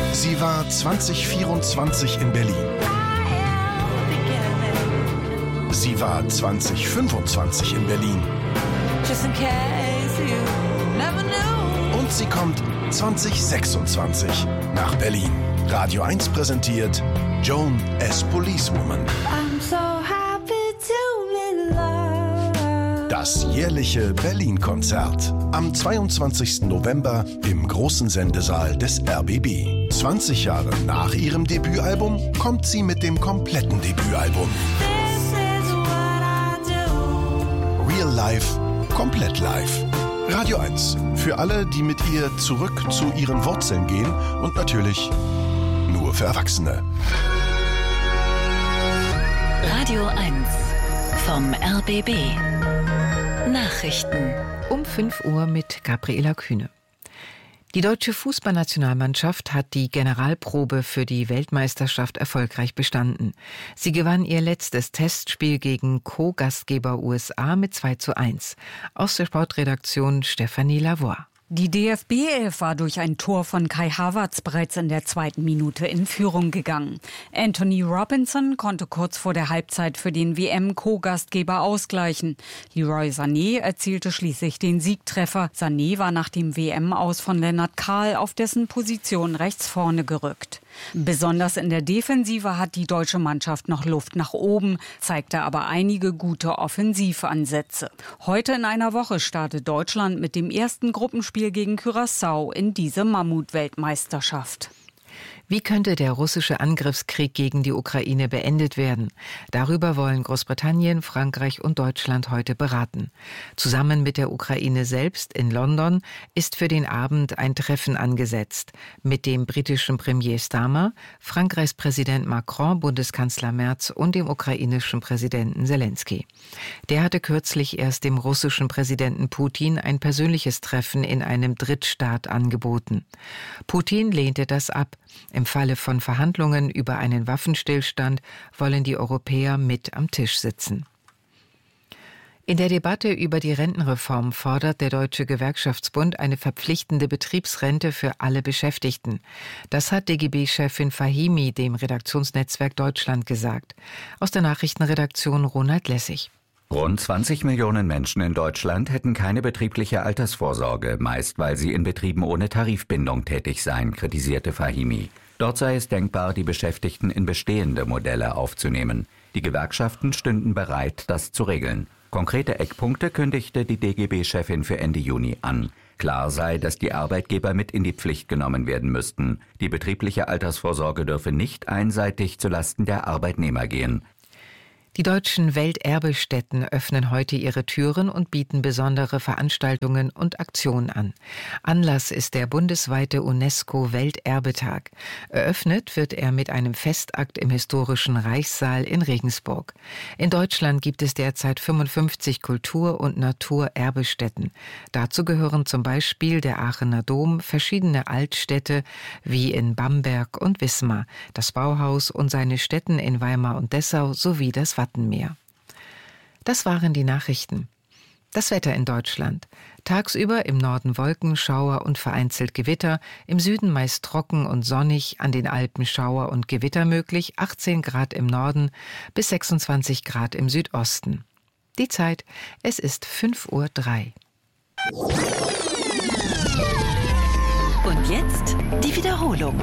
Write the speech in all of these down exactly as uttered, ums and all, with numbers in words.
Sie war zwanzig vierundzwanzig in Berlin. Sie war zwanzig fünfundzwanzig in Berlin. Und sie kommt zwanzig sechsundzwanzig nach Berlin. Radio eins präsentiert Joan as Policewoman. Das jährliche Berlin-Konzert. Am zweiundzwanzigsten November im großen Sendesaal des R B B. zwanzig Jahre nach ihrem Debütalbum kommt sie mit dem kompletten Debütalbum. Real Life, komplett live. Radio eins. Für alle, die mit ihr zurück zu ihren Wurzeln gehen und natürlich nur für Erwachsene. Radio eins vom R B B. Nachrichten. Um fünf Uhr mit Gabriela Kühne. Die deutsche Fußballnationalmannschaft hat die Generalprobe für die Weltmeisterschaft erfolgreich bestanden. Sie gewann ihr letztes Testspiel gegen Co-Gastgeber U S A mit zwei zu eins. Aus der Sportredaktion Stefanie Lavoie. Die D F B-Elf war durch ein Tor von Kai Havertz bereits in der zweiten Minute in Führung gegangen. Anthony Robinson konnte kurz vor der Halbzeit für den W M-Co-Gastgeber ausgleichen. Leroy Sané erzielte schließlich den Siegtreffer. Sané war nach dem W M-Aus von Lennart Kahl auf dessen Position rechts vorne gerückt. Besonders in der Defensive hat die deutsche Mannschaft noch Luft nach oben, zeigte aber einige gute Offensivansätze. Heute in einer Woche startet Deutschland mit dem ersten Gruppenspiel gegen Curaçao in diese Mammut-Weltmeisterschaft. Wie könnte der russische Angriffskrieg gegen die Ukraine beendet werden? Darüber wollen Großbritannien, Frankreich und Deutschland heute beraten. Zusammen mit der Ukraine selbst in London ist für den Abend ein Treffen angesetzt. Mit dem britischen Premier Starmer, Frankreichs Präsident Macron, Bundeskanzler Merz und dem ukrainischen Präsidenten Selensky. Der hatte kürzlich erst dem russischen Präsidenten Putin ein persönliches Treffen in einem Drittstaat angeboten. Putin lehnte das ab. Im Falle von Verhandlungen über einen Waffenstillstand wollen die Europäer mit am Tisch sitzen. In der Debatte über die Rentenreform fordert der Deutsche Gewerkschaftsbund eine verpflichtende Betriebsrente für alle Beschäftigten. Das hat D G B-Chefin Fahimi dem Redaktionsnetzwerk Deutschland gesagt. Aus der Nachrichtenredaktion Ronald Lessig. Rund zwanzig Millionen Menschen in Deutschland hätten keine betriebliche Altersvorsorge, meist weil sie in Betrieben ohne Tarifbindung tätig seien, kritisierte Fahimi. Dort sei es denkbar, die Beschäftigten in bestehende Modelle aufzunehmen. Die Gewerkschaften stünden bereit, das zu regeln. Konkrete Eckpunkte kündigte die D G B-Chefin für Ende Juni an. Klar sei, dass die Arbeitgeber mit in die Pflicht genommen werden müssten. Die betriebliche Altersvorsorge dürfe nicht einseitig zulasten der Arbeitnehmer gehen. Die deutschen Welterbestätten öffnen heute ihre Türen und bieten besondere Veranstaltungen und Aktionen an. Anlass ist der bundesweite UNESCO-Welterbetag. Eröffnet wird er mit einem Festakt im historischen Reichssaal in Regensburg. In Deutschland gibt es derzeit fünfundfünfzig Kultur- und Naturerbestätten. Dazu gehören zum Beispiel der Aachener Dom, verschiedene Altstädte wie in Bamberg und Wismar, das Bauhaus und seine Stätten in Weimar und Dessau sowie das Wattenmeer. Das waren die Nachrichten. Das Wetter in Deutschland. Tagsüber im Norden Wolken, Schauer und vereinzelt Gewitter, im Süden meist trocken und sonnig, an den Alpen Schauer und Gewitter möglich, achtzehn Grad im Norden bis sechsundzwanzig Grad im Südosten. Die Zeit, es ist fünf Uhr drei. Und jetzt die Wiederholung.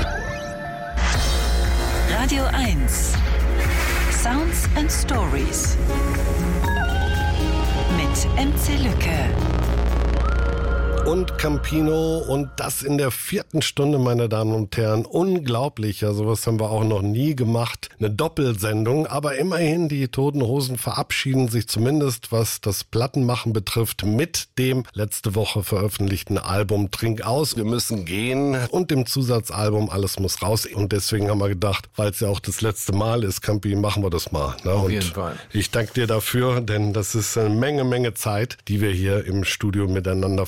Radio eins. Sounds and Stories mit M C Lücke. Und Campino und das in der vierten Stunde, meine Damen und Herren. Unglaublich, ja, sowas haben wir auch noch nie gemacht. Eine Doppelsendung, aber immerhin, die Toten Hosen verabschieden sich zumindest, was das Plattenmachen betrifft, mit dem letzte Woche veröffentlichten Album Trink aus. Wir müssen gehen und dem Zusatzalbum Alles muss raus. Und deswegen haben wir gedacht, weil es ja auch das letzte Mal ist, Campi, machen wir das mal. Ne? Auf und jeden Fall. Ich danke dir dafür, denn das ist eine Menge, Menge Zeit, die wir hier im Studio miteinander verbringen.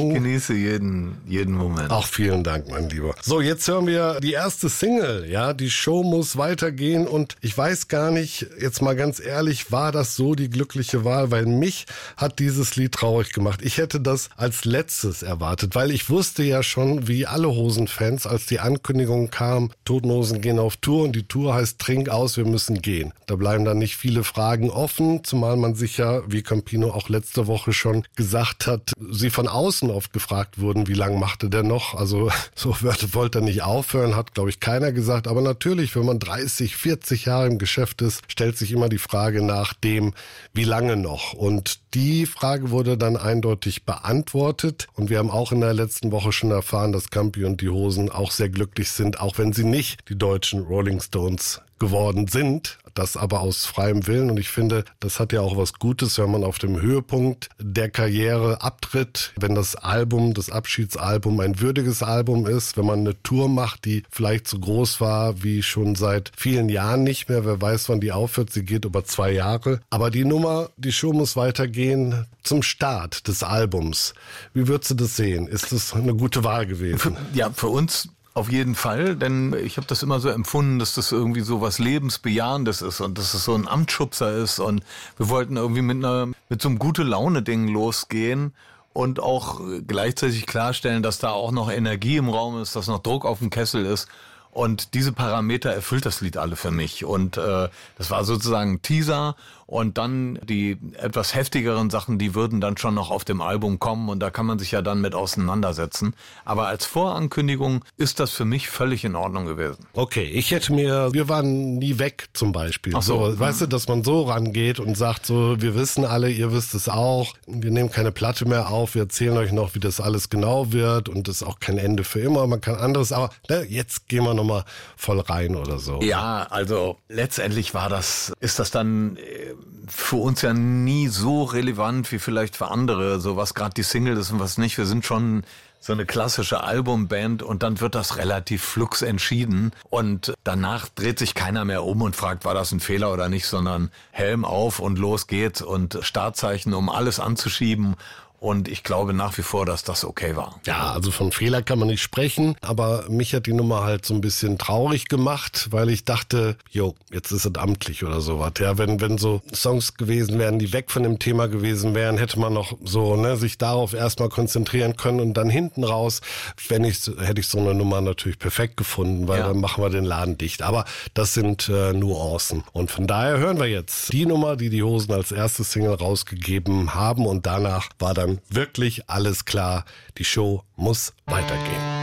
du. Ich genieße jeden, jeden Moment. Auch vielen Dank, mein Lieber. So, jetzt hören wir die erste Single. Ja, die Show muss weitergehen und ich weiß gar nicht, jetzt mal ganz ehrlich, war das so die glückliche Wahl? Weil mich hat dieses Lied traurig gemacht. Ich hätte das als letztes erwartet, weil ich wusste ja schon, wie alle Hosen-Fans, als die Ankündigung kam, Toten Hosen gehen auf Tour und die Tour heißt Trink aus, wir müssen gehen. Da bleiben dann nicht viele Fragen offen, zumal man sich ja, wie Campino auch letzte Woche schon gesagt hat, sie von außen oft gefragt wurden, wie lange machte der noch? Also so wollte er nicht aufhören, hat glaube ich keiner gesagt. Aber natürlich, wenn man dreißig, vierzig Jahre im Geschäft ist, stellt sich immer die Frage nach dem, wie lange noch? Und die Frage wurde dann eindeutig beantwortet. Und wir haben auch in der letzten Woche schon erfahren, dass Campi und die Hosen auch sehr glücklich sind, auch wenn sie nicht die deutschen Rolling Stones geworden sind, das aber aus freiem Willen. Und ich finde, das hat ja auch was Gutes, wenn man auf dem Höhepunkt der Karriere abtritt, wenn das Album, das Abschiedsalbum ein würdiges Album ist, wenn man eine Tour macht, die vielleicht so groß war wie schon seit vielen Jahren nicht mehr. Wer weiß, wann die aufhört, sie geht über zwei Jahre. Aber die Nummer, die Show muss weitergehen zum Start des Albums. Wie würdest du das sehen? Ist das eine gute Wahl gewesen? Für, ja, für uns auf jeden Fall, denn ich habe das immer so empfunden, dass das irgendwie so was Lebensbejahendes ist und dass es so ein Amtsschubser ist und wir wollten irgendwie mit einer mit so einem Gute-Laune-Ding losgehen und auch gleichzeitig klarstellen, dass da auch noch Energie im Raum ist, dass noch Druck auf dem Kessel ist. Und diese Parameter erfüllt das Lied alle für mich. Und äh, das war sozusagen ein Teaser. Und dann die etwas heftigeren Sachen, die würden dann schon noch auf dem Album kommen. Und da kann man sich ja dann mit auseinandersetzen. Aber als Vorankündigung ist das für mich völlig in Ordnung gewesen. Okay, ich hätte mir, wir waren nie weg zum Beispiel. Ach so. So, weißt du, dass man so rangeht und sagt so, wir wissen alle, ihr wisst es auch. Wir nehmen keine Platte mehr auf. Wir erzählen euch noch, wie das alles genau wird. Und das ist auch kein Ende für immer. Man kann anderes. Aber ne, jetzt gehen wir noch mal voll rein oder so. Ja, also letztendlich war das, ist das dann für uns ja nie so relevant wie vielleicht für andere, so was gerade die Single ist und was nicht. Wir sind schon so eine klassische Albumband und dann wird das relativ flugs entschieden und danach dreht sich keiner mehr um und fragt, war das ein Fehler oder nicht, sondern Helm auf und los geht's und Startzeichen, um alles anzuschieben. Und ich glaube nach wie vor, dass das okay war. Ja, also von Fehler kann man nicht sprechen, aber mich hat die Nummer halt so ein bisschen traurig gemacht, weil ich dachte, jo, jetzt ist es amtlich oder sowas. Ja, wenn wenn so Songs gewesen wären, die weg von dem Thema gewesen wären, hätte man noch so ne sich darauf erstmal konzentrieren können und dann hinten raus, wenn ich hätte ich so eine Nummer natürlich perfekt gefunden, weil ja. Dann machen wir den Laden dicht. Aber das sind äh, Nuancen. Und von daher hören wir jetzt die Nummer, die die Hosen als erste Single rausgegeben haben und danach war dann wirklich alles klar, die Show muss weitergehen.